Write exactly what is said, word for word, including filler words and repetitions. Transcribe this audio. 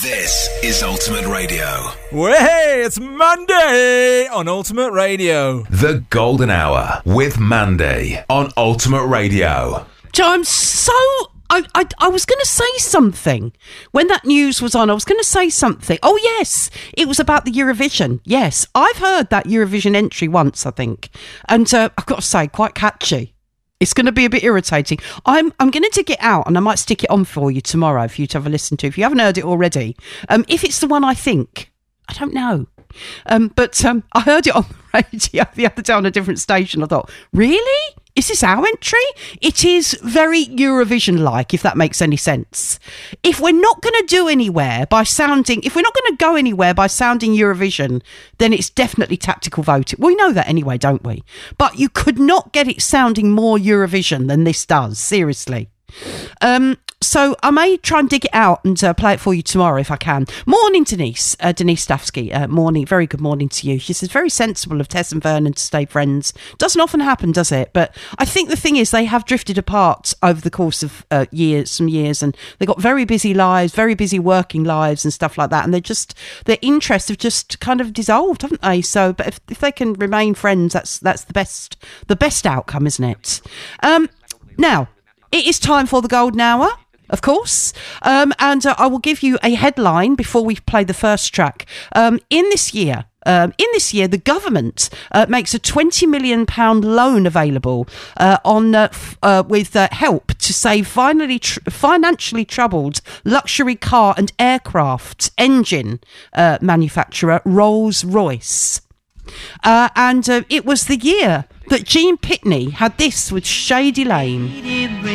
This is Ultimate Radio. Well, hey, it's Monday on Ultimate Radio. The Golden Hour with Mandy on Ultimate Radio. Joe, I'm so... I, I, I was going to say something when that news was on. I was going to say something. Oh, yes. It was about the Eurovision. Yes. I've heard that Eurovision entry once, I think. And uh, I've got to say, quite catchy. It's going to be a bit irritating. I'm I'm going to dig it out and I might stick it on for you tomorrow for you to have a listen to if you haven't heard it already. Um, if it's the one I think, I don't know. Um, but um, I heard it on the radio the other day on a different station. I thought, really? Is this our entry? It is very Eurovision-like, if that makes any sense. If we're not going to do anywhere by sounding, if we're not going to go anywhere by sounding Eurovision, then it's definitely tactical voting. We know that anyway, don't we? But you could not get it sounding more Eurovision than this does, seriously. Um, so I may try and dig it out and uh, play it for you tomorrow if I can. Morning, Denise. Uh, Denise Stafsky. Uh, morning. Very good morning to you. She says, very sensible of Tess and Vernon to stay friends. Doesn't often happen, does it? But I think the thing is they have drifted apart over the course of uh, years, some years, and they've got very busy lives, very busy working lives and stuff like that. And they're just, their interests have just kind of dissolved, haven't they? So, but if, if they can remain friends, that's that's the best, the best outcome, isn't it? Um, now, it is time for the Golden Hour, of course, um, and uh, I will give you a headline before we play the first track. Um, in this year, um, in this year, the government uh, makes a twenty million pounds loan available uh, on uh, f- uh, with uh, help to save finally tr- financially troubled luxury car and aircraft engine uh, manufacturer Rolls-Royce. Uh, and uh, it was the year that Gene Pitney had this with Shady Lane.